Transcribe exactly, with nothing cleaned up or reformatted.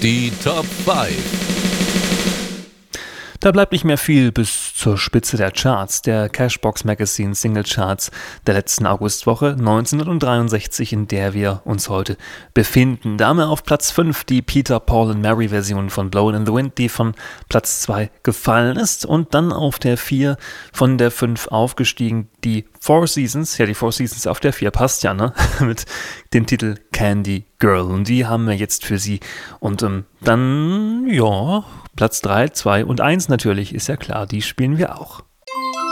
Die Top fünf. Da bleibt nicht mehr viel bis zur Spitze der Charts, der Cashbox Magazine Single Charts der letzten Augustwoche neunzehnhundertdreiundsechzig, in der wir uns heute befinden. Da haben wir auf Platz fünf die Peter, Paul and Mary Version von Blowin' in the Wind, die von Platz zwei gefallen ist, und dann auf der vier von der fünf aufgestiegen die Four Seasons, ja die Four Seasons auf der vier, passt ja, ne, mit dem Titel Candy Girl, und die haben wir jetzt für Sie. Und ähm, dann, ja, Platz drei, zwei und eins natürlich, ist ja klar, die spielen wir auch.